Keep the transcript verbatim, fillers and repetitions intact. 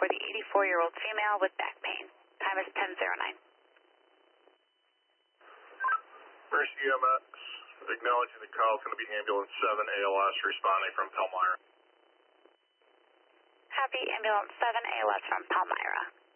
for the eighty-four-year-old female with back pain. Time is ten oh nine. Mercy E M S, acknowledging the call is going to be ambulance seven A L S responding from Palmyra. Happy ambulance seven A L S from Palmyra.